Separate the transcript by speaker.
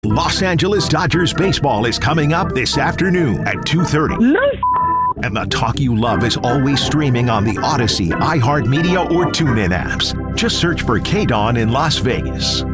Speaker 1: Los Angeles Dodgers baseball is coming up this afternoon at 2:30. And the talk you love is always streaming on the Odyssey, iHeartMedia, or TuneIn apps. Just search for KDAWN in Las Vegas.